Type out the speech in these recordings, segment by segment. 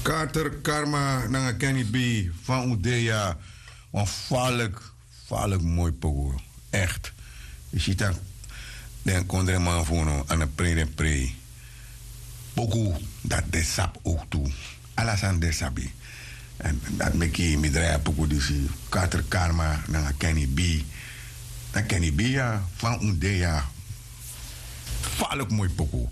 Kater Karma nanga Kenny B van Udea. Een vaarlijk mooi pogo. Echt. Je ziet dat. Dan kon er man voor aan een pre. Pogo dat de sap ook toe. Alles aan de sabi. En dat meki mi draai pogo dus. Kater Karma nanga Kenny B. Na Kenny B ja van Udea. Vaarlijk mooi pogo.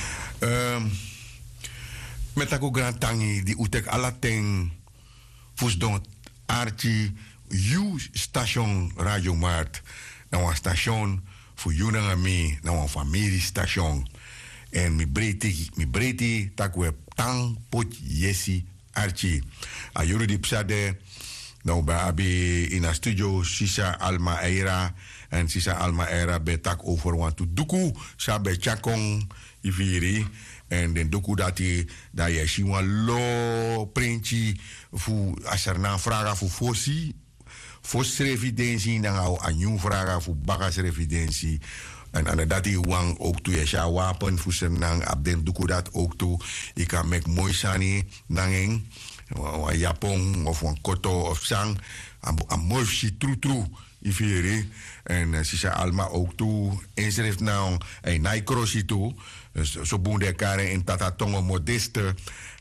Met ako grand tangi di utek alateng fusdon archi you station Radio Mart na een station voor jullie en mij na een familie station en mi breti takwe tang pot yesi archi a jullie die psade nou bij abi in a studio Sisa Alma Eira en Sisa Alma Eira betak over want to duku sa be chakong iviri. En den doku dat je zien lo printje voor als er na vragen voor fos evidentie dan hou aan nieuw vragen voor bagas evidentie en dat die wang ook toe je wapen voor zijn nang op den doku dat ook toe je kan met mooi sani nangeng een japon of een koto of sang een mooi true ifiri en ze zei allemaal ook toe inschrift nou een naikrosi toe. Zo boende elkaar in tata tongo modeste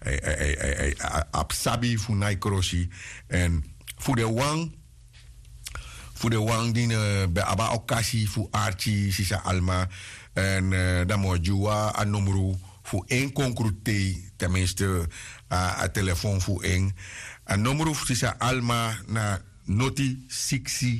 absabi voor naikrosi en voor de wang die bij aba okasi voor archi sisa alma en dan moet jua aan numero voor één concrete tenminste a telefoon voor één een numero sisa alma na noti 60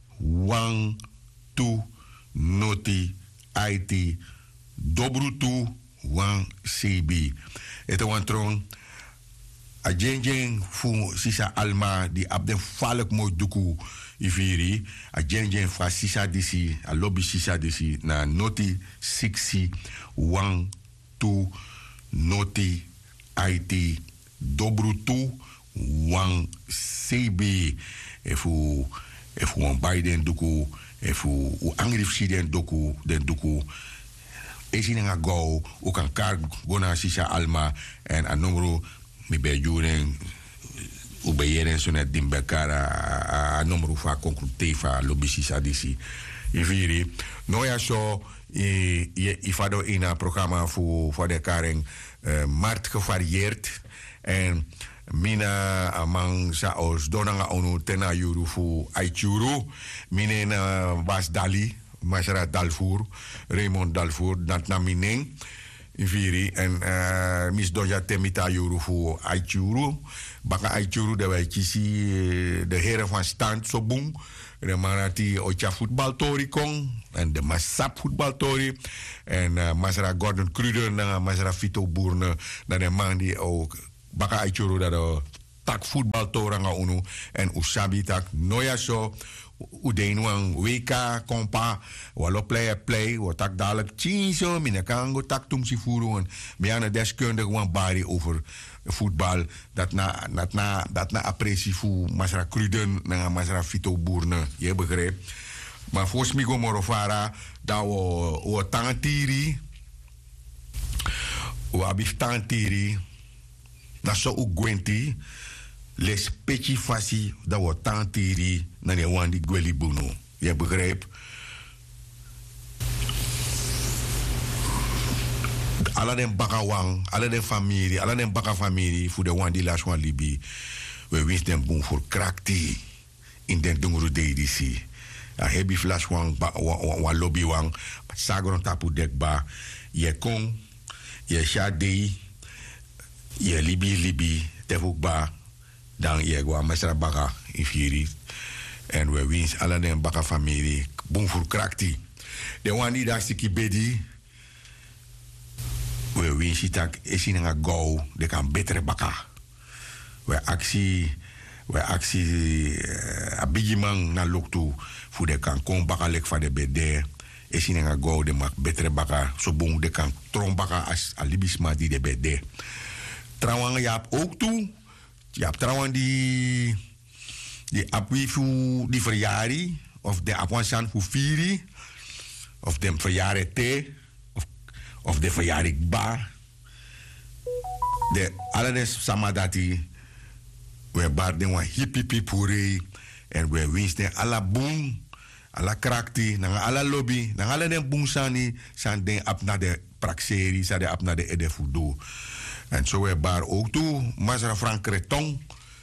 1 2 noti IT Dobrutu wan CB. Het is een a jeng fu sisa alma di abden falek mo duku ifiri a jeng fa sisa disi a lobby sisa disi na noti 60 1 2 noti IT Dobrutu wan CB efu wan Biden duku efu u angrifsi den duku esi nga go u kan kar gona sisa alma en a numero mi be juren u be yeren so net dim bekara a numero fa concrete fa lobby sisa disi iviri no ya so ifado in a programma voor de karen markt gevarieerd en mina amang sa os donanga onu tena yuru fu aichuru mine na Bas Dali Masara Dalfour, Raymond Dalfour, dat na Mineng, Viri, en Miss Doja Temita Jurufu Aichuru, Baka Aichuru, de wij kiezen de heren van stand zo boem, de Marati Ocha voetbaltori kong, en de Masap voetbaltori, en Masara Gordon Kruder, en Masara Vito Boerne, dat de man die ook Baka Aichuru, dat de tak voetbaltoranga unu, en Usabi tak Noya so. Uden wang WK kompa walo play wat tak dadelijk chinso mine kan go tak tum si furu en me deskundig wan bari over voetbal dat na apprecie fu Masra Kruden na Masra Vito Boerne je begrijpt maar volgens mij go morofara da wo tangtiri wo abif tangtiri na so u gwenti les petit fasi da wo tantiri na ne wandi gweli buno je begrijpt ala den bakawang ala den familie voor de wandi las wan libi we wins den boom voor krakti in den dunguru DDC a hebi flash wan lobby wan sagron tapu dekba ye kon ye shadi ye libi tefukba dan je gwa mesra baka ifiri en we wins ala den baka familie boom voor krakti de wandi da siki bedi we wins itak esi nga go de kan betere baka we actie a bigimang na loktu voor de kan kon baka lek van de bede esi nga go de mak betere baka so boom de kan tron baka as alibisma di de bede trouwens je hebt ook toe je hebt trouwens die appui voor die verjaring of de apwansan voor vieri of de verjaring te of de verjaring ba de alles samadati we barden wa hippie puri en we winsten alla boom alla krakti na alla lobby na alla den boom sani san den ap na de praxeri sa de ap na de ede fudo en so we bar ook toe Masra Frank Creton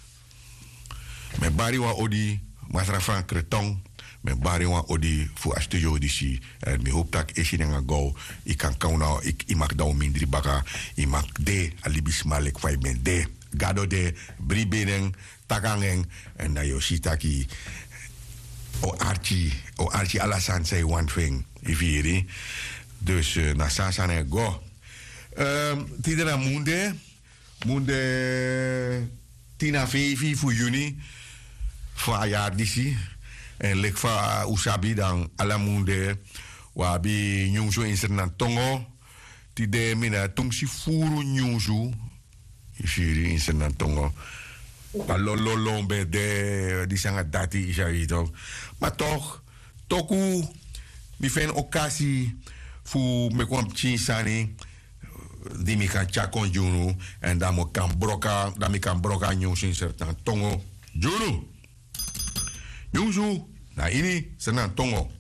me bari wa odi Masra Frank Creton me bari wa odi fu a studio disi en me hoop dat is in go ik kan kauna ik mag da mindri baka ik mag de alibis malek fai ben de gado de bribenen takangeng en na yoshitaki o archi alasan say one thing ifiri dus na sasane go tidera munde tina fevi fu juni voor a jaar disi en lek fa usabi dan ala munde wabi nyungso insernan tongo tide mina tungsi furu nyungsu ifiri insernan tongo palololombe de die sanga dati isarito maar toch toku mi fen occasie fu me kwam chinsani di mi kan chakon junu en dan mo kan broka dan mi kan broka nyungsu insernan tongo junu nyungsu na ini senan tongo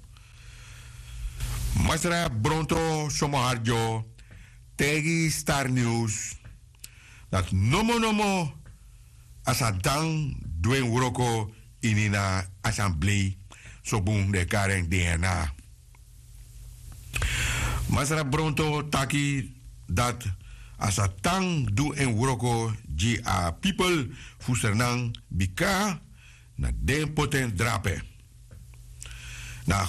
Masra Bronto Somoharjo Tegi Star News dat nomo asadang duen wuroko inina assemblee sobung de karen DNA Masra Bronto taki dat asatang duen wuroko ji a people fusernang bika na den poten drape na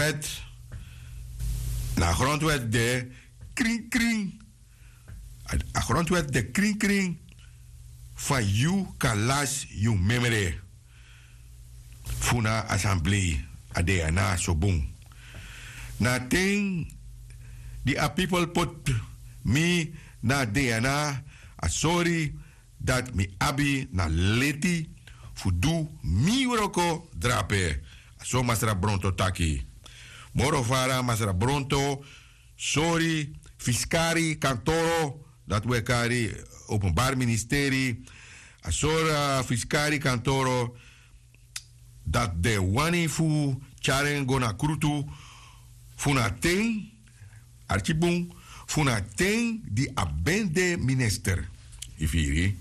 grondwet de kring a grondwet de kring van you kan las you memory funa assemblee ade na sobung na ting di a people put me na DNA a sorry dat mi abi na leti fudu mi roko drape so Masra Bronto taki Morovara, Masra Bronto, sorry, Fiscari, Cantoro, dat we kari Openbaar Ministerie, Asora, Fiscari, Cantoro, dat de wani fu charen gona krutu, funa ting, archibung, funa ting di abende minister. Ifiri.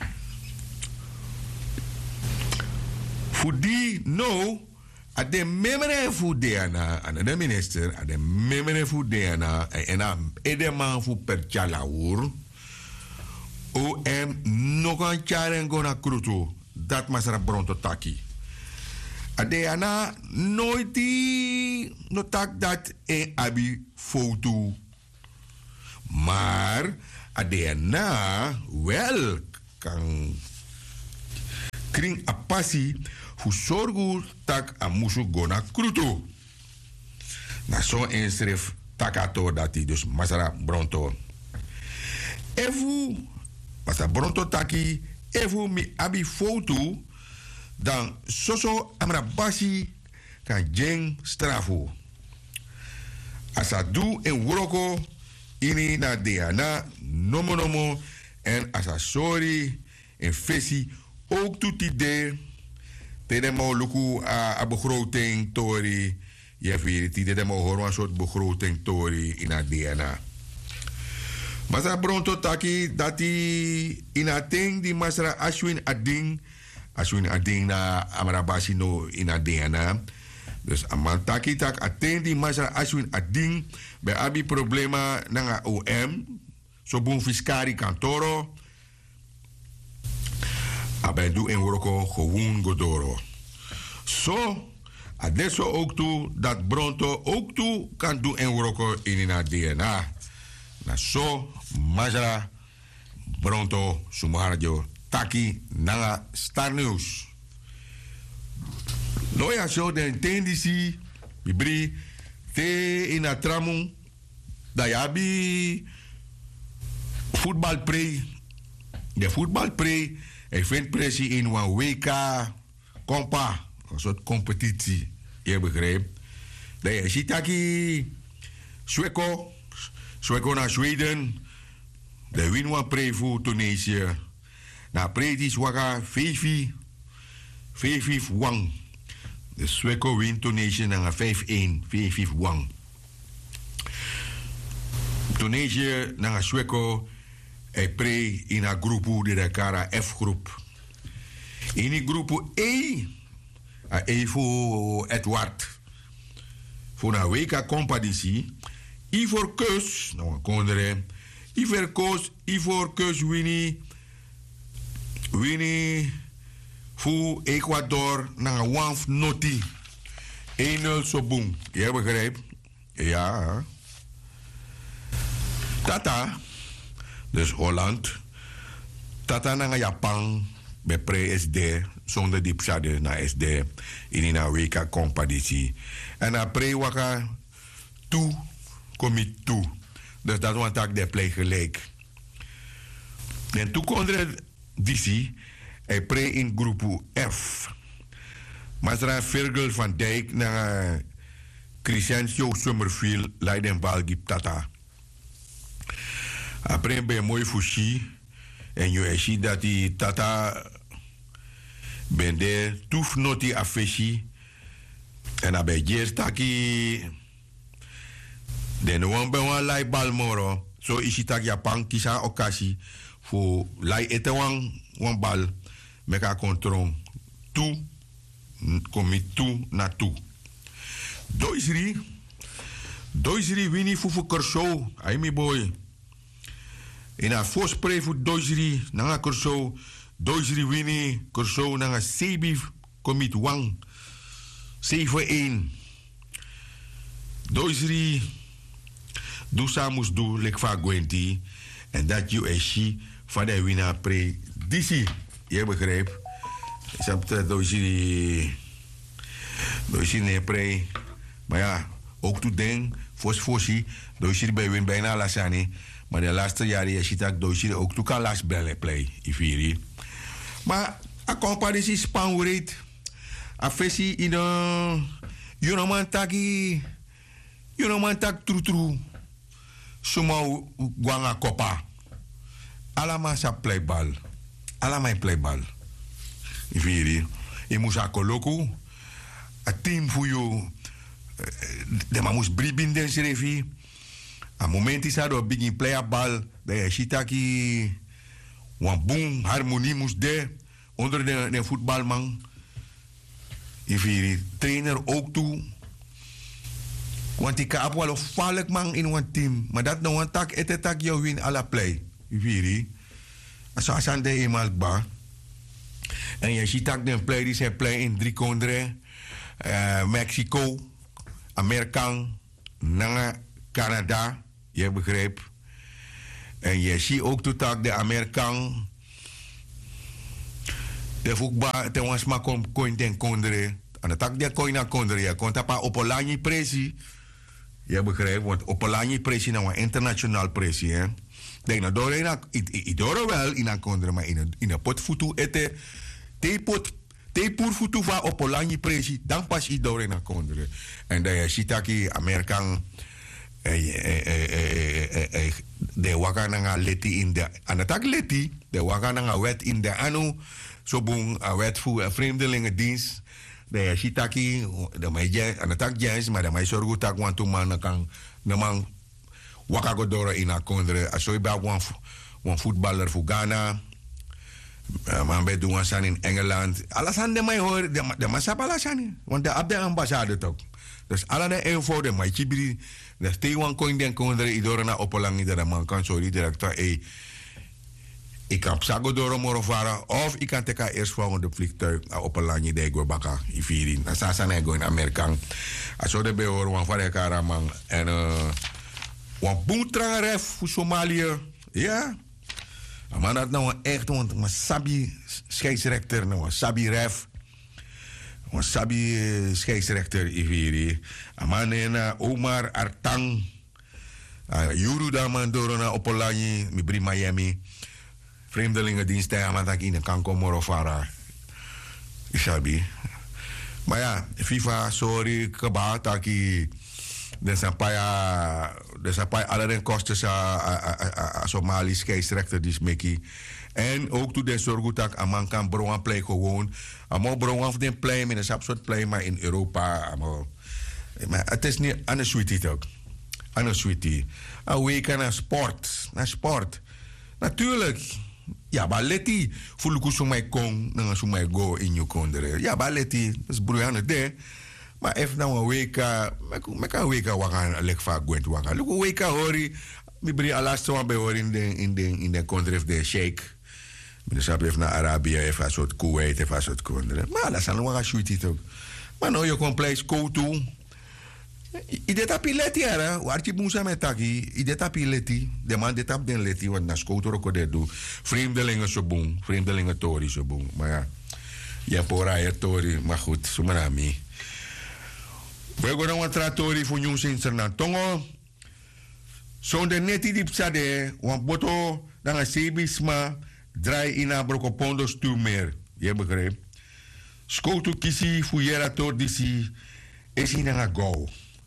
Fudi no, a de memere fu deana an de minister a de memere fu deana en a edeman fu per chalaur o no kan charen gona krutu dat Masra Bronto taki a de ana noiti no tak dat abi foto maar a de ana wel kan kring apasi fu sorgu tak a musu gona krutu. Na zo inschrift takato dati dus Masra Bronto. Efu Masra Bronto taki efu mi abi foto dan soso amra basi kan jeng strafu. Asa du en wuroko ini na deana nomo en asa sorry en fesi ook toeti de Tedemo luku a begroting tori. Je weet het, tedemo horen een soort begroting tori in a DNA. Masra Bronto taki dati in a ting di Masra Ashwin Ading na Amarabasi no in a DNA. Dus aman taki tak ating di Masra Ashwin Ading bij abi problema na OM. So bun Fiscari Cantoro. Aben du en woroko gewoon godoro. So, adesso ook toe dat Bronto ook toe kan doen en woroko in een DNA. Na so, Masra Bronto Sumarjo taki na Star News. No ya so den tendisi bibri te in a tramu da yabi voetbalprei. De voetbalprei ik vind pressie in een WK compa, een soort competitie, je begrijpt. Dat je ziet dat Zweko naar Zweden, De win wan pre voor Tunesië. Na pre is waka 5-5 wang. De Sweko win Tunesië na 5-1 5-5 wang. Tunesië na Sweko e pre in a grupo de cara F groep. In die grupo E voor Edward. Voor een WK competitie. Ivor Keus, nou kondere. Ivor Keus Winnie voor Ecuador naar Wanf Noti. 1-0 zo boom. Je begrijpt? Ja. Tata, dus Holland. Tata naar Japan. Bij pre-SD. Zonder diepzade naar SD. In een WK competitie. En na pre-waka toe. Kom je toe. Dus dat was ook de plek gelijk. En toen kon er DC, hij pre in groep F. Maar Virgil van Dijk naar Crescencio Summerfield, Leiden Balgip Tata. Après ben mooi fushi. En je ziet dat die Tata ben de toef noti afeshi. En dan ben je taki. Den wan ben wan lai balmoro. So isi tak Japan kisa okasi. Voor lai ete wan bal. Meka kontrong. Tu. Komi tu na tu. Doisri wini fufu kersou. Ay mi boy. In a voorspray voor Doisri. Nanga kersou. Doisri wini kersou nanga sebi komit wang. 7-1. Doisri. Doe samus doe lek va gwenti. En dat je eshi van de winnaar pre DC. Je begrijpt? Ik heb het doorzie ne pre. Maar ja, ook toen denk, fosfosi, doorzie bij win bijna lasani. Maar de laatste jaren je ziet dat doorzie ook toen kan last bellen play. Ifiri. Maar a comparatie span rate. A fesi in een man taki. Man tak true. Suma guanga kopa. Alama sa playball. Alama playball. Ifiri. Je moest akoloku. A team voor jou. De man moest bribin den schrevi. A moment is dat begin play bal. Dat je shitaki. Wan boom harmonie moest de. Onder de voetbalman. Ifiri. Trainer ook toe. Want ik heb wel een valk man in een team. Maar dat nou een tak, het tak jou win alle play. Viri. Als aan de eenmaal ba. En je ziet dat de play die zijn play in 3 countries. Mexico, Amerika, Canada. Je begrijpt. En je ziet ook dat de Amerikaan. De voetbal, te was maar coin ten country. En dat tak de coin naar country. Je komt op een opolanje pressie. Je begrijpt, want opolanje pressie nou een internationaal pressie, hè. Denk nou, door wel in een country, maar in een potvoetu ete, te voetu van opolanje pressie, dan pas je door in een country. En dan je ziet dat die Amerikaan, de waka nanga leti in de, aan het tak leti, de waka nanga wet in de anu, zo boem, een wet voor een vreemdelingendienst. De shitaki, de mij aan het tak jens, maar de mij zorgen tak want toen man kan, de man wakagodoro in een country. Als je bij een voetballer voor Ghana, man bij doen zijn in Engeland. Alles aan de mij hoor, de man sap alles aan, want de abde ambassade toch. Dus alle de info de mij chibri, de stewan coin den country idoro na opolangi de man kan sorry directeur ik kan Sago door Morovara of ik kan teka eerst volgende vliegtuig op een landje de go baka Ifirin. En sasa na go in Amerika. Aso de behoor wan van elkaar man en wan boetrang ref voor Somalië. Ja. Maar dat nou echt want maar sabi scheidsrechter nou sabi ref. Wan sabi scheidsrechter Ifiri. Amanena Omar Artang. Juru da man door na op een landje mi Miami. Vreemdelingendienst aan dat in de kanko Morovara. Isabi. Maar ja, FIFA, sorry, kaba, taki. Dus een paar allerlei kosten aan Somalisch keisrechter die smekkie. En ook toen de zorg dat een man kan brouwen play gewoon. Allemaal brouwen of den play, met een soort play, maar in Europa. Maar het is niet aan de sweetie toch? Aan de sweetie. Een week naar sport. Naar sport. Natuurlijk. Ja, maar leti. Voel ik zo mij kon, dan zo mij go in je kondere. Ja, maar leti. Dat is broeiende de. Maar even nou een week, ik kan een week wagen, lek vaak goed wagen. Look, een week hori, mi bri alaste wan bij hoor in de country de Sheikh. Dus heb even naar Arabië, even een soort Kuwait, even een soort kondere. Maar dat is al een sweetie toch. Maar nou je komt place go to. Ide tapi leti ara, warchi bunsa met taki, ide tapi leti. De man dit op den leti, want na scooter ook dat doe. Vreemdelingen zo boom, vreemdelingen tori zo boom. Maar ja, je pora je tori, maar goed, zo maar aan mij. We gaan naar tratori voor nieuws in Tongo. Zonder neti diep sade, want boto dan een sebisma draai in een brokopondo stuurmeer. Je begrijpt? Skoutu kisi fuyera tor disi is in een go.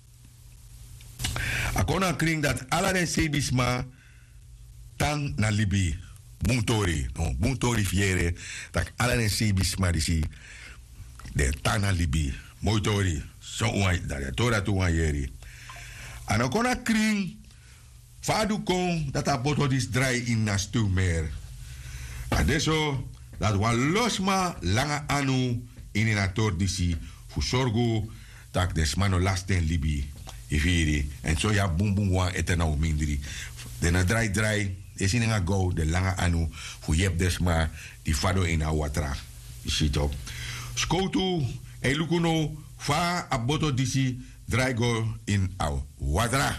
Akona kring dat alle den sebisma tan na libi. Buntori, no, buntori fiere, dat alle den sebisma disi de tan na libi. Moitori. Zo tora tu yeri. En dan kon ik kring vadu kon dat a boto dis draai in na stuurmeer. En deso dat wan losma langa anu in een ator disi fu sorgo tak des mano lasten libi. Ifiri. En zo ja boom boom wan eten nou mindri. De na draai is in een go de langa anu fu jep des ma die fado in a watra. Ziet op. Skotu elukuno fa aboto disi draigo in au wadra.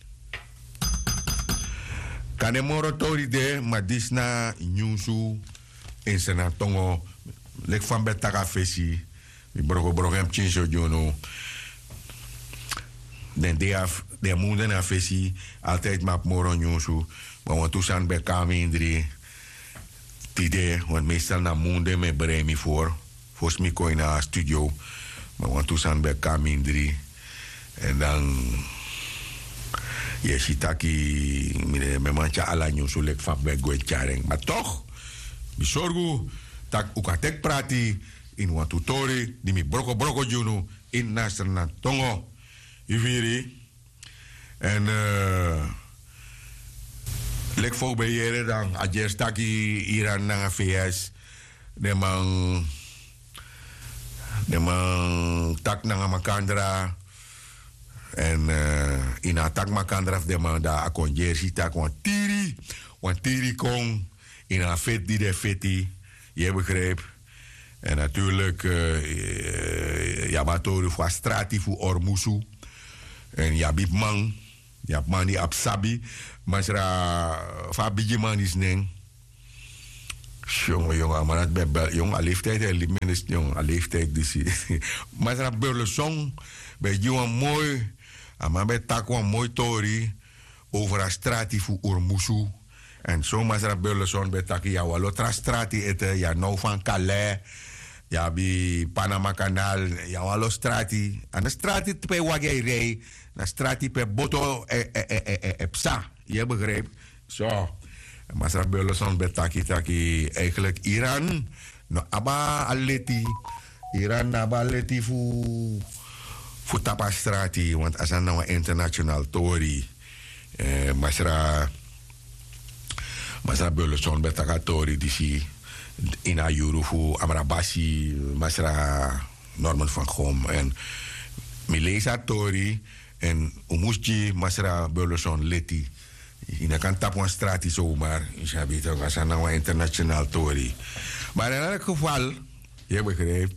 Kanemoro tori de madisna nyusu in senatongo lek van betaka fesi mi brogo hem chinso jono den de moende na fesi altijd map moro nyusu maar want toesan be kami indri tide want meestal na moende me bremi voor volgens mij kon na studio. Maar want toen bij Kamindri. En dan. Je ziet dat ik. Mijn mancha alanyo zo lek van bij Goetjaring. Maar toch. Bizorgu. Dat ik ook tek prati. In wat tutori. Die mi broko juno. In Nasrna Tongo. Iviri. En. Lek voor bij jere dan. Adjes taki. Iran na VS. De man. De man tak na makandra en in a tak makandra de man da akon jersey tak wan tiri kon in a vet die de feti je begreep en natuurlijk ja batoru voor strati voor ormusu en ja bib man die absabi maar fa bigi man is neng. Jongen, maar dat bij jong, aan leeftijd, jong, aan leeftijd, dus. Maar dat Burleson, bij jongen mooi, maar bij Takwa mooi tori, over een straat voor Urmusu. En zo, maar dat Burleson bij Taki, ja, walotra straat eten, ja, nou van Calais, ja, bij Panama Kanaal, ja, walo straat. En de straat bij Waggerij, de straat bij Boto, Psa, je begrijpt? Zo. Masra Burleson betaki eigenlijk Iran no aba aleti Iran aba aleti fu tapastrati want asan nou international tori Masra Burleson betaka tori disi ina yuru fu Amrabasi Masra Norman van Gom en Milesa tori en Umuski Masra Burleson leti. Je kan tappen een straat zomaar. Je weet toch, als een internationaal tori. Maar in elk geval, je begrijpt.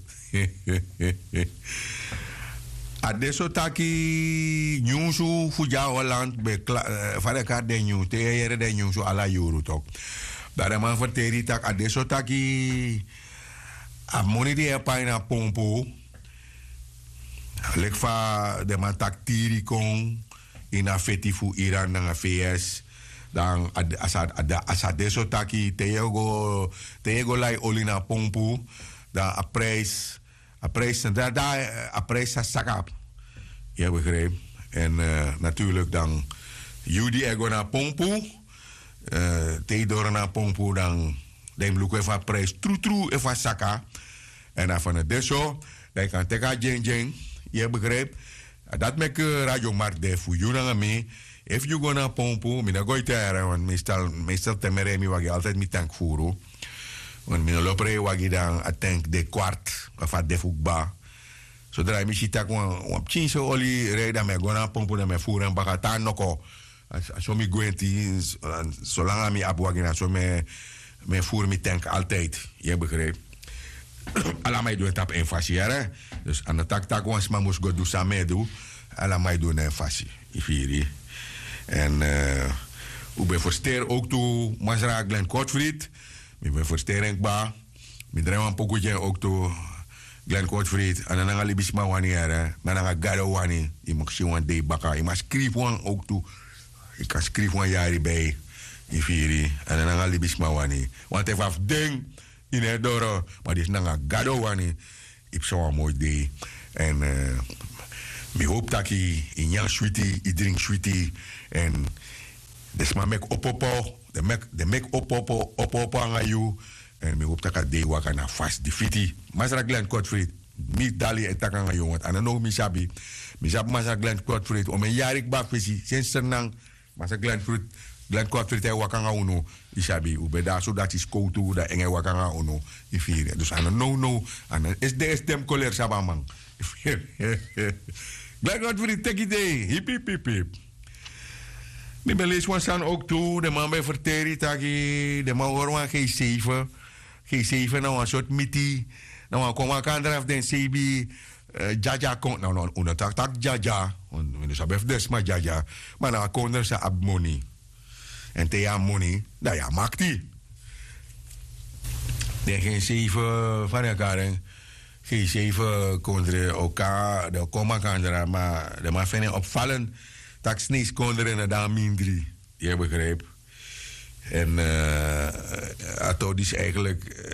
Adesso taki nyusu fuja Holland be fareka de nyu te yere de nyusu ala yuru tok. Daar man verteri tak adesso taki amoni die paina pompo. Lek fa de man tak tiri kon in a feti fu Iran na VS. Dan asadeso taki teego lai olina pompu dan a prijs sa sakap. Je begrijpt. En natuurlijk dan Judy ego na pompu. Theodore na pompu dan dem luku even prijs true even saka. En dan van het deso, dan kan teka jeng. Je begrijpt? Dat maakt Radio Marde voor jullie mee. If you go naar pompu, mina gooi terre, want meestal temere mi wagi altijd mi tank furu. Want mina lopre wagi dan a tank de kwart, of a de fukba. Zodra je misschien tak wan chinse oli rijden met gona pompen en met voeren en bagata noko. Als je me gwenti, zolang je me wagina, zo me voer me tank altijd. Je begrijpt? Allemaal doen het op invasiëren. Dus aan de tak wans maar moest go doen samen doen. Allemaal doen invasie. Ifiri. En we ben versteer ook toe Masra Glenn Kortfried. We ben verstering ba. We draaien een pokoetje ook toe Glenn Kortfried. En dan gaan we bisma wanneer. Dan gaan we gado wanneer. Je mag zien wat de baka. Je mag schrijven ook toe. Je kan schrijven wat jaren bij. Ifiri. En dan gaan we bisma wanneer. Want hij heeft ding in het door. Maar dit is dan gaan gado wanneer. Ik zou een mooi day. En ik hoop dat je in jouw sweetie, je drink sweetie. En dus maar mek opopo. De mek opopo aan jou. En ik hoop dat je de waka na vast defeatie. Masra Glenn Kortfried. Mi dali en tak aan jou. Want aan nog misabi. Misabi Masra Glenn Kortfried. Om een jaar ik bak visie. Sinds nang. Masra Glenn Kortfried hij waka aan uno. Isabi. Ube daar zodat is koutu. Dat enge waka aan uno. Dus aan no. Aan is de stem koler sabamang. Glenn Kortfried take it day. Hip. Ik ben lees van ook toe. De man bij verteren taki. De man hoor van G7. G7 nou een soort miti. Nou een kom aan eraf den CB. Jaja komt. Nou een tak Jaja. Dus dat heeft des maar Jaja. Maar nou komt er zijn money. En te ja money. Nou ja maakt die. De G7 van elkaar. G7 komt er elkaar. De kom aan eraf. Maar de man vinden opvallend. Dat snees konden en dan mindri. Je begrijpt. En dat is eigenlijk.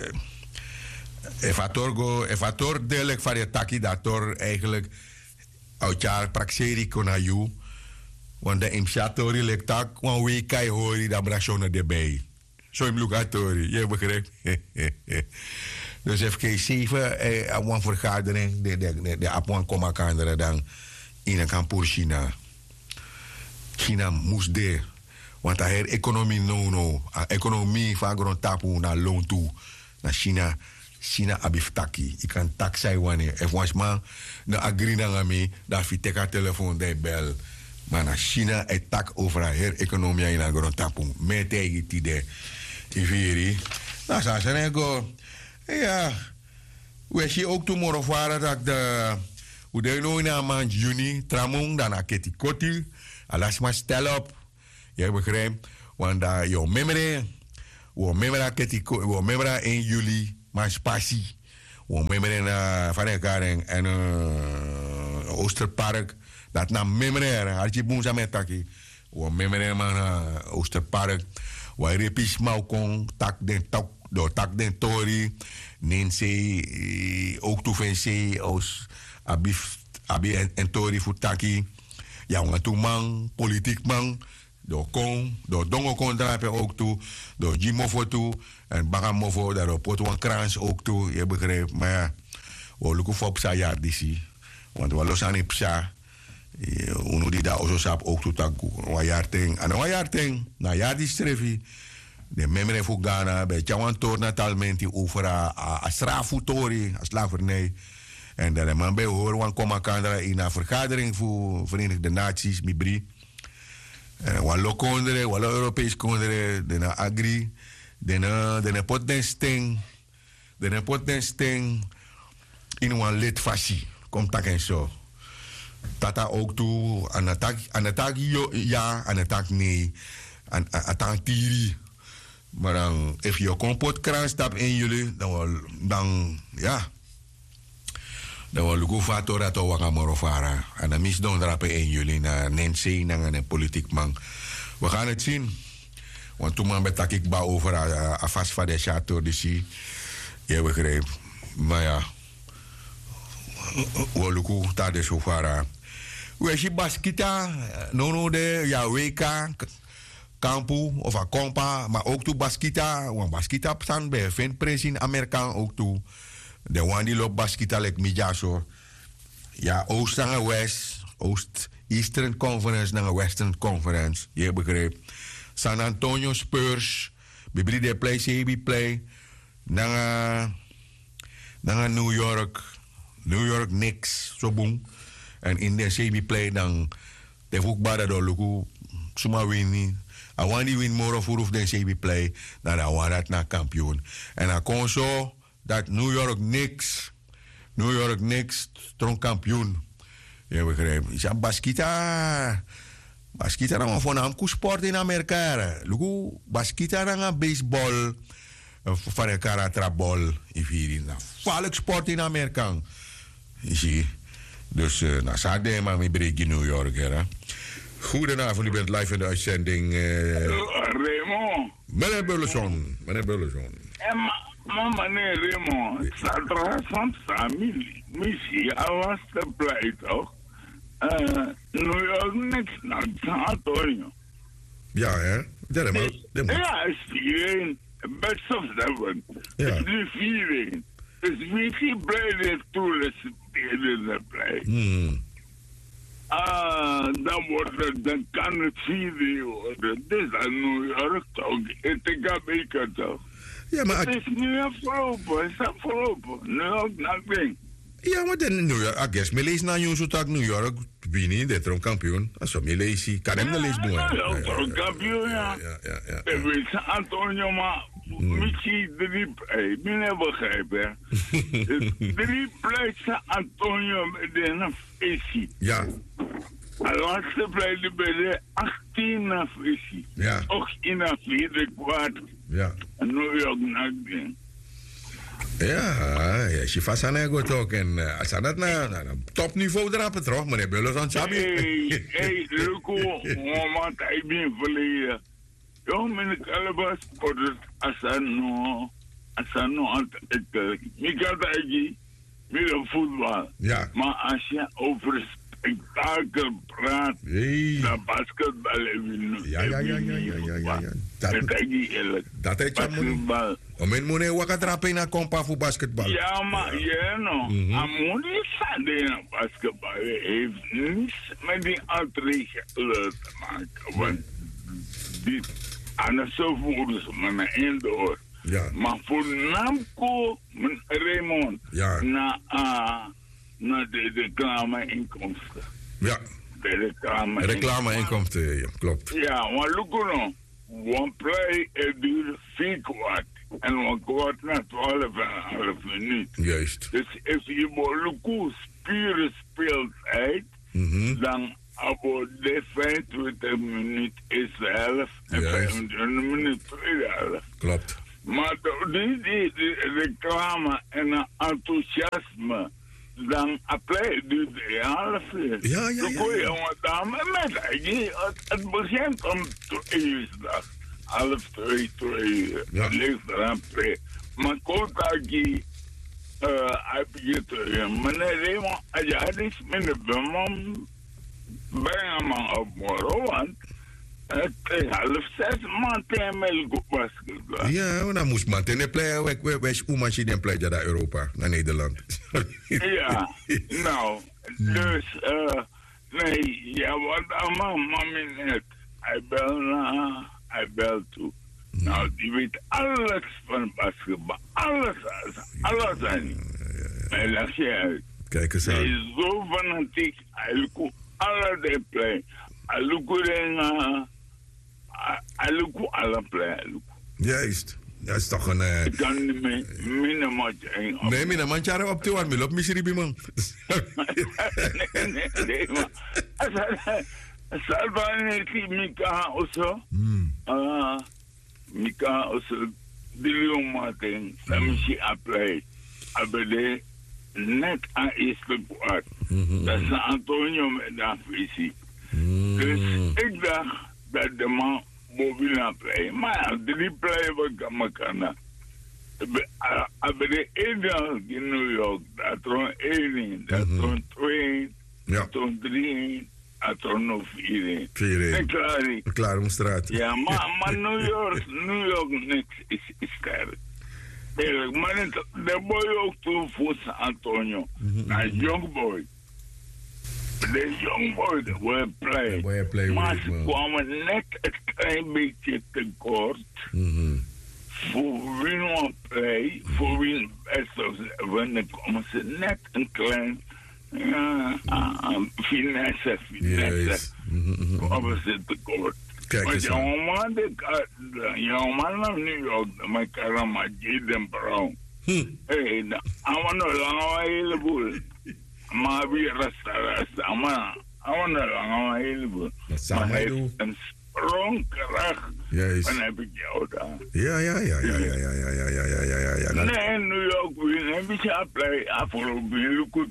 Evator delijk van je taki dat er eigenlijk. Uit jaar praxeri kon naar jou. Want de imshatori lek tak. Want we kan je horen dat brashona erbij. Zo in bloekatori. Je begrijpt. Dus FK7. Een vergadering. De apwan komen kan dan. In een kampur China. China moest de, want de economie no. Economie van grond tapu naar loon toe. Naar China abiftaki. Ik kan tak zijn wanneer. En franchement, de agri na me, dat je teka telefoon de bel. Maar naar China het tak over haar economie in grond tapu. Met tegen die de. Iveri. Nou, zo zijn ego. Ja. We zien ook tomorrow varen dat de. Hoe de nou in maand juni, tramong, dan aketi koti. Alas maar stel op. Je begrijpt? Want daar jouw memory. We memora 1 juli. Maar spatie. We memora van elkaar en Oosterpark. Dat na memory. Als je boem met taki. We memora naar Oosterpark. We repis maukong. Tak den tori. Nense. Ook toevense. Als abi en tori voor taki. Ja, want toen man, politiek man, door Dongo kon drapen ook toe, door Jimofo toe, en Bagamofo, daarop Potwan Krans ook toe, je begrijpt. Maar ja, we lukken voor psa jaar disi, want we los aan die psa, uno die daar ook zo sap ook toe taku, een jaar ting, en een jaar ting, na jaar die strefi, de memory voor Ghana, bij Chawan Toor natalmenti over a strafutori, a slavernij. En dat de man bij hoor, want kom aan in een vergadering voor Verenigde Naties, Mibri. En wat kondere, wat Europees kondere, de agri, de potensting in een lidfasie. Komt dat en zo. Tata ook toe, aan de tak ja, aan de tak nee, aan de tak tiri. Maar dan, als je kompot kraan stapt in jullie, dan ja. Dan wil ik ook dat we gaan morofara. En dan misdoen drapen in jullie naar Nancy en een politiek man. We gaan het zien. Want toen man betak ik bouw over a vast van de chateau de si. Je begrijpt. Maar ja. We lukken dat is zo vara. We si baskita, no de ja WK kampu of a kompa, maar ook toe baskita, want baskita staan bij vind pres in Amerika ook toe. De one die loopt baskita like mijaso. Ja, Oost en West, Eastern Conference en Western Conference, je begrijpt. San Antonio Spurs, Bibli de play, CB play, dan New York Knicks, zo boom. En in de CB play dan de voetballer door Luku, suma winning. I want die win more of de CB play, dan I want dat naar kampioen. En dan kon zo dat New York Knicks strong kampioen. Je begrijpt. Ja, baskita dan van een sport in Amerika. Luku baskita dan baseball, van een karatrabol in vier. Valk sport in Amerika. Je ziet. Dus nou, Sade maar mee breek in New York, hè. Goedenavond, u bent live in de uitzending. Raymond. Meneer Bulleson. Meneer Raymond, het staat van familie. Missie, hij was te blij toch? New York niks naar San Antonio. Ja, hè? Ja, is 4-1. Best of 7. Ja. Het is nu 4-1. Dus wie zie blij dat toeristen spelen blij. Dan kan het 4-3 worden. Dit is aan New York toch? Het is een toch? Ja, maar het is nu afgelopen. New York, nothing. Ja, maar dan New York, I guess, me lees naar New York, winnen, de troonkampioen. Als je me leest, kan hem de lees doen. Ja, troonkampioen, ja. En we zijn Antonio, maar misschien 3 play. Ik ben begrijpen, 3 play zijn Antonio met een visie. Ja. De laatste play bij de 18 visie. Ja. Ook in een 4e kwart. Ja. New York, nothing. Ja, je vast aan het ook. En als dat naar topniveau erappen toch, meneer Bullers aan Chabi. Hey, Luko, moment, ik ben verleden. Jo, meneer Kalabas, Asano, ik had eigenlijk met de voetbal. Ja. Maar als je over spektakel praat, dan basketbal even. Ja. Dat is eerlijk. Dat heeft je basketbal. Men moet je wakker trappen naar kompa voor basketbal. Ja, maar je know, moet niet zijn basketbal. Heeft niets met die andere te maken. Want dit, anders zo voelen ze me naar indoor. Ja. Maar voor Namco, Raymond, naar de reclame-inkomsten. Ja. De reclame-inkomsten, ja, klopt. Ja, maar look nou, one play duurt 4 kwart. En een kwart na 12,5 minuten. Juist. Dus als je Luku spieren speelt uit, dan abo de 25 minuten is de helft en 25 minuten tweede helft. Klopt. Maar die reclame en enthousiasme, dan apply duurt de half uur. Ja. Jongen, dame, het begint om 2 uur dag. 1:30, 2 uur. Ja. Ligt eraan pre. Maar Kotaki, heb je te meneer Raymond, ja, het is meneer Bumman, breng hem op morgen, want het is 5:30, man, tegen basketbal. Ja, dan moest man ten play, wees oemansie den play naar Europa, naar Nederland. Ja, nou, dus, nee, ja, wat allemaal, mami net, hij belt toe. Nou, die weet alles van basketbal. Alles aan die. Hij legt je uit. Kijk eens aan. Hij is zo fanatiek. Hij lukt alle play. Hij lukt alle play. Juist. Dat is toch een... Ik kan niet meer minimantje. Nee, minimantje op te warmen. Loop misschien bij man. Nee, maar... Salvane ki Mika also. Mika also Dilio Martin. Samishi apply. Abede net aan eerste kwart. Dat is Antonio met dat visie. Dus ik dacht dat de man bovina play. Maar 3 play wat kan. Abede 1 dag in New York. Dat er 1, dat er 2. Ja. Toen 3-1. Toen nog 4-1. 4-1. Klaarumstraat. Ja, maar New York niks is sterk. Eerlijk, maar de boy ook toen voor San Antonio. Een young boy. De young boy wil play. Maar ze kwamen net een klein beetje tekort. Voor wie nog play, voor wie dan komen ze net een klein finesse. Komen ze tekort. Maar jongeman naar New York, mijn karama, Jaden Brown. Hey, I'm no longer available. Maar wie rasta, maar I'm no longer available. Maar hij heeft een sprongkracht. En heb ik jou daar. Ja. Nee, New York win. Heb ik je play afgelopen look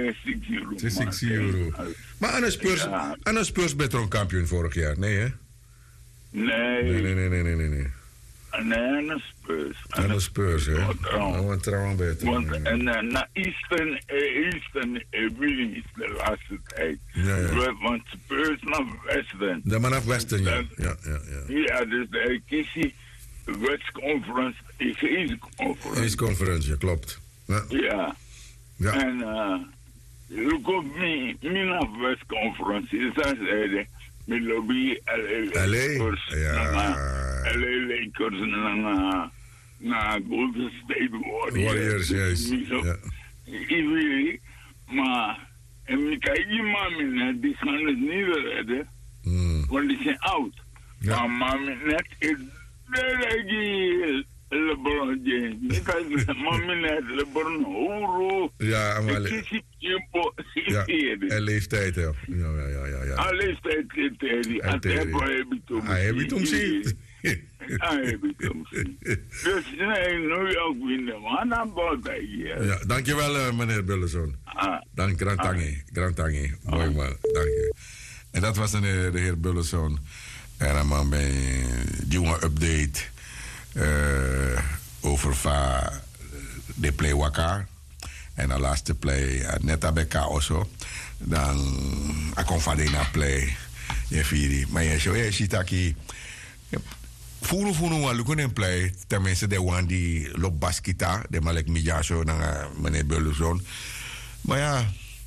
€6. Maar aan Spurs beter kampioen vorig jaar, nee hè? Nee. Nee, aan de Spurs, hè? Want trouwens beter. Want na Eastern winning is de laatste tijd. Ja. Want Spurs naar Western. De man af Western, ja. Ja, dus de kies West Conference is East Conference. East Conference, ja, klopt. Ja. En look op me naar West Conference. Is dat zeiden. Met lobby LA Lakers. LA Lakers na Golden State Warriors. Juist. Maar en kijk die mannen, die gaan het niet redden. Want die zijn oud. Maar mannen net is de LeBron James. Mannen net LeBron Horo. Ja, maar leeftijd, ja. Ja. Leeftijd, hij heb het om zien. Dus nee, New York winnen, maar dan bouwt hij hier. Ja, dankjewel meneer Bulleson. Dank, Grantangi. Mooi man, dank je. En dat was de heer Bulleson. En dan man bij jonge update over de play Waka. En de laatste play net bij Chaoso. Dan ik van de play. Maar je ziet dat je voelen wat lukken play. Tenminste, de one die loopt baskita. De malek mijaso naar meneer Bulleson. Maar ja,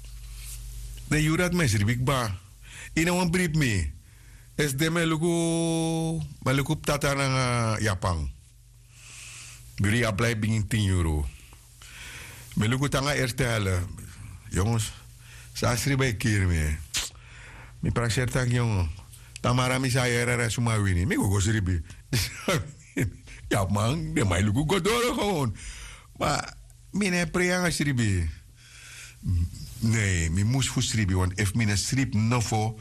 de jurat mensen die ba. In een brief mee. Is de meluku tata naar Japan. Jullie apply begin €10. Meluku tanga eerstellen. Jongens, sa schrijven keer mee. Mi praxer tak jongen. Tamara mi sa era suma wini. Mi go schrijven. Ja man, de meluku go door gewoon. Maar mine preanga schrijven. Nee, mi moest voor schrijven, want if mine schrijf nog voor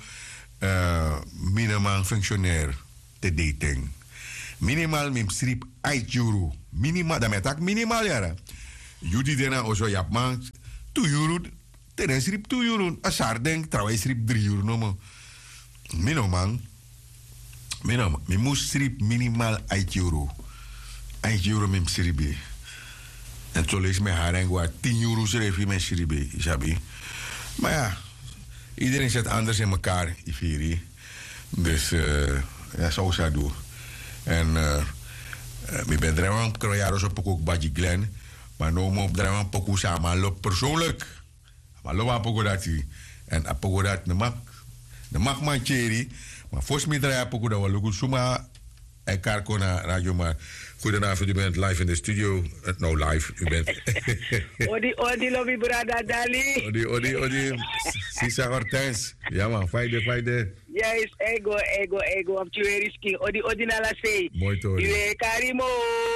minimaal functionair te dating. Minimaal mi schrijf €8. Minimaal, dat met minimaal jaren. Jullie dena ozo Japan €2. Tenen schrijf €2. Asar denk trouwens schrijf €3 no man. Mi moest schrijf minimaal €8. €8 mi schrijf. En zo lees me haar en wat €10 schrijf je me schrijf. Isabi. Maar ja, iedereen zet anders in elkaar, Ifiri. Dus ja, zo zou ik doen. En ik ben er een op ook Badji Glen. Maar nu moet ik een pokoe samen lopen persoonlijk. Maar lopen pokoe dat hij. En pokoe dat de mag man cherry. Maar volgens mij draai pokoe dat we lukken. Suma en Karko naar radio. Maar goedenavond, u bent live in de studio. Nou, live, u bent... Odi, lobby brada Dali. Odi. Sisa Hortens. Ja man, feide. Yes, ego. Op Chiweriski. Odi nala say. Mooi toch. Iwe Karimo.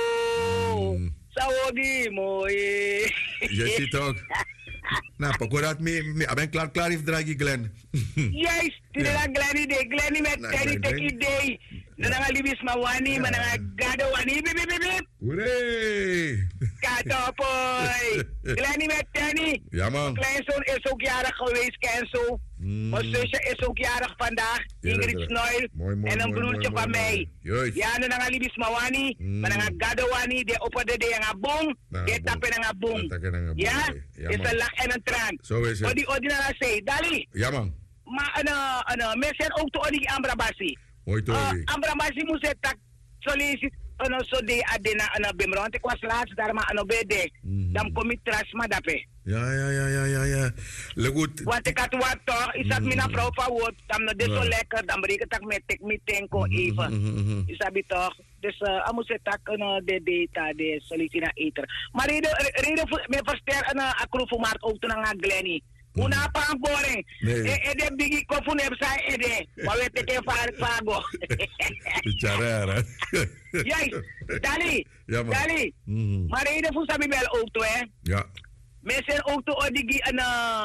Sawogi, mooi. Je ziet ook. Nou, pakorat me ben klaar heeft dragi Glen. Yes, tira Glenny met Kenny Teki Day. Dan gaan libis ma wani, maar dan gado wani, bip. Hooray! toppoi. Glenny met Danny. Ja, man. Mijn kleinzoon is ook jarig geweest, Kenzo. Mijn zusje is ook jarig vandaag. Ja, Ingrid dat- Snoil. mooi, En een mooi, broertje mooi, van mooi, mij. mooi. Juist. Ja, en dan gaan Libis Mawani. Maar dan gaan Gadawani. De opende de nga boom. Nou, De boom. tappen en nga boom. Dat tappen en nga boom, Ja? ja, Is man. een lach en een traan. Zo is het. Odi na say. Dali. Ja, man. Maar mensen ook te odi Ambrabasi. Mooi, Tori. Ambrabasi moest het tak solicit. So de adena bimro. Want ik was laatst daar maar bede. Dan kom ik trasma dape. Ja. Le goed. Want ik had wat toch, is dat mijn vrouw van woord, dan no dit zo lekker, dan breek ik tak met ik met tenko even. Is dat toch? Dus ik moest het tak de data, de sollicina eter. Maar reden voor me verster een akrofomarkt ook toen aan Glenny. Una pa boring. Nee. De bigi kofun heb zij ede. Maar weet ik even vago. Charara. Juist. Dali. Ja, man. Dali. Maar reden voor sabi bel auto hè. Ja. Mensen auto odigi en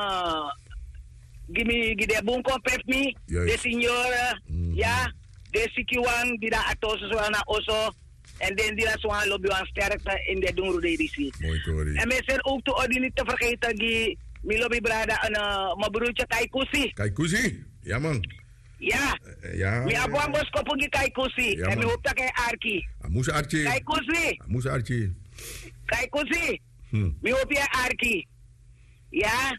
Gimi de bunko pep mi, Juist. de signora, ja, de sikiwang, die daar atoso zo na oso, en dan die daar zo aan lobby aan sterkte in de doen roede disi. Mooi, Tori. En mensen ook te odi niet te vergeten, die mi lobby brada en mijn broertje Kaikusi. Kijk, Kuzi. Ja, man. Ja, Ja. mi abu ambos kopo gi Kaikusi, Ja, en mi man. hoop dat hij arki. Amus Archie. Kaikusi, Amus Archie. Kaikusi, mi hoop je arki. Ja,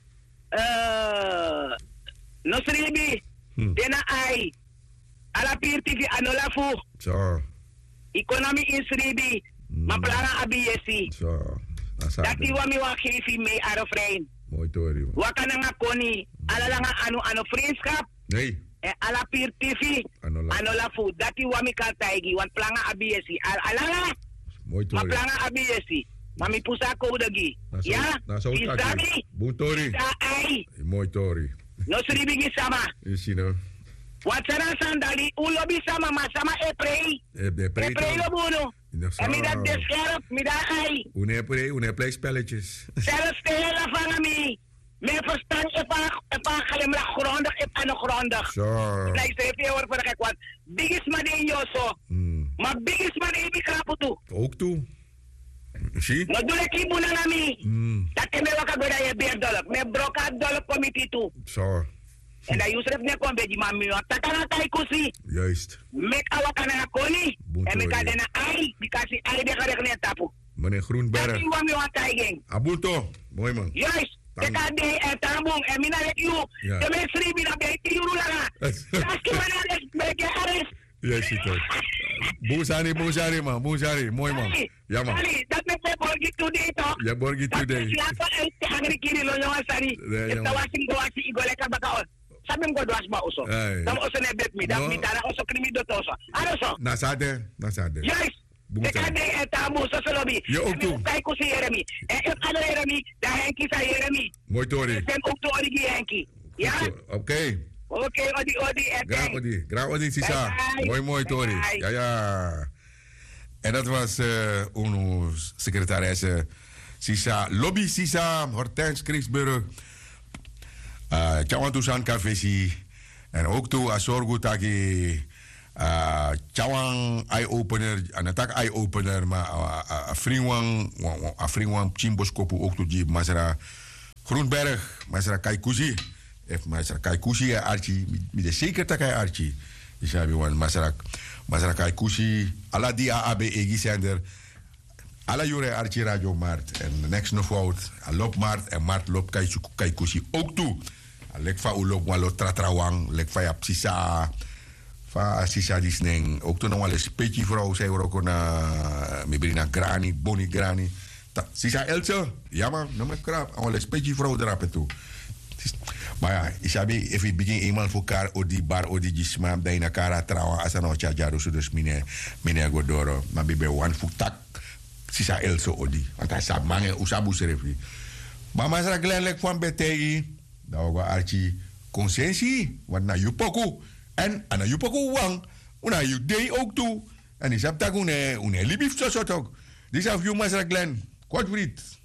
no sribi, dena ai, ala pirti anola fu, Zo. economy in sribi, ma plana abiyesi. Zo. Dati wa mi wa gefi me arofrein. Mooi, Tori. Waka na nga koni, ala lang ano vriendschap, Nee. ala pirti Anola. anola fu. Dati wa mi kaltaigi, want plana abiyesi. Ala nga, Mooi, ma Tori. plana abiyesi. Mami pusa ko dagi. Ya, isabi, Boon, Tori. isa ai, Mooi, Tori. no sribi gi sama. You see, no? Watsana sandali, ulobi sama masama eprei. Eprei lo buno. En mi dat descherp, mi dat ai. Une play spelletjes. Zelfs de hele van mi. Mijn verstand is glimlach grondig, is aan grondig. Zo. Luister, even hoor voor de gek, want bigis maar de joso. Maar bigis maar de bikrapo toe. Ook toe. Zie? Maar doe ik ibu na mi. Dat ik me wakagoda je $100. Me broka $1 committee toe. Zo. En dat Yusuf ne kon beji mami wa takana kai kusi. Juist. Mek awakana koni. En me ka dena ai, because ai de garek ne tapu. Meneer Groenberg. Dat wami wa taigeng. Abuto. Mooi, man. Juist. Teka de tambung e mina lek you. Ja. De me sri bina be ti yuru langa. Aski wana des beke ares. Juist, ziet het. Boezari, man. Boezari. Mooi, man. Ja, man. Sari, dat me pe borgi today to. Ja, borgi today. Dat siapa te angri kiri lo nyawa sari. Nee, Ita jongen. wasing doasi igole ka baka. Sabi mo doas ba uso. Ay. Dam uso ne bet mi. Dam No. mi tara uso krimi do to so. Ano so? Nasade. Yes. Boezari. Teka de tamu so solobi. Je ook toe. Kay ko si Jeremy. Ik ano Jeremy. Da Henki sa Jeremy. Mooi, Tori. Sen ook to origi Henki. Ja? Oké. Oké, odi. Graag Odi, Sisa. Bye. Mooi, Tori. Bye. Ja. En dat was UNO secretaresse Sisa. Lobby Sisa, Hortense Kriksburg. Chawan Tusan Kafesi. En ook toe Asorgu Taki. Chawan eye-opener. Anatak eye-opener. Maar Afringwang Chimboskopu ook toe Jeep. Masera Groenberg. Masera Kaikuzi. Masera Kaikuzi Archie. Met de zeker takai Archie. Dus ja, want Masera Kaikuzi. Alla die AAB Egi zender. Alla jure Archie Radio Mart. En next no fout. Lop Mart en Mart lop Kaikuzi ook toe. Lek fa ulop walo tratrawang. Lek fa ya psisa. Fa sisa disneng. Ook toen nog wel een spetje vrouw. Zij ook na mebrina grani, boni grani. Sisa Else. Ja man, noem ik krap. Al een spetje vrouw erop toe. Maar ja, isabi even begin eenmaal voor elkaar odi bar odi gisma bij na kara trawa asano chajaro so dus mine godoro. Maar bibe wan futak sisa Else odi. Want hij sab mange usabu serefi. Maar masra glenlek van betegi. Dat was archi consensie. Want na yupoku. En ana yupoku wang. Una yudei ook toe. En is heb tak une libif zo ook. Dis af you masra glen. Kwart vriend.